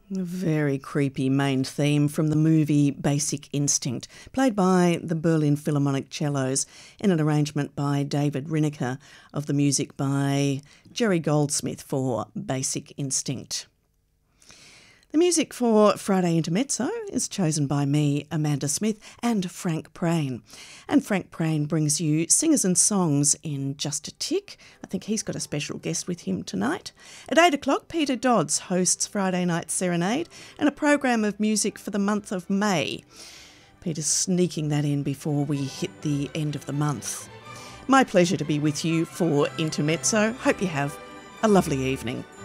A very creepy main theme from the movie Basic Instinct, played by the Berlin Philharmonic Cellos in an arrangement by David Rineker of the music by Jerry Goldsmith for Basic Instinct. The music for Friday Intermezzo is chosen by me, Amanda Smith, and Frank Prain. And Frank Prain brings you singers and songs in just a tick. I think he's got a special guest with him tonight. At 8 o'clock, Peter Dodds hosts Friday Night Serenade and a program of music for the month of May. Peter's sneaking that in before we hit the end of the month. My pleasure to be with you for Intermezzo. Hope you have a lovely evening.